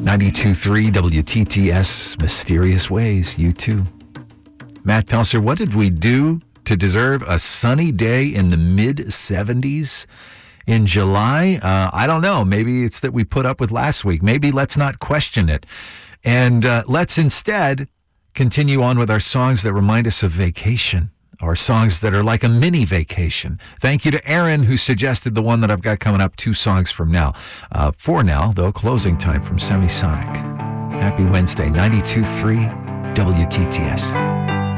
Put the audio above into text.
92.3 WTTS, Mysterious Ways, you too. Matt Pelser, what did we do to deserve a sunny day in the mid-70s in July? I don't know. Maybe it's that we put up with last week. Maybe let's not question it. And let's instead continue on with our songs that remind us of vacation, or songs that are like a mini vacation. Thank you to Aaron, who suggested the one that I've got coming up 2 songs from now. For now, though, Closing Time from Semisonic. Happy Wednesday, 92.3 WTTS.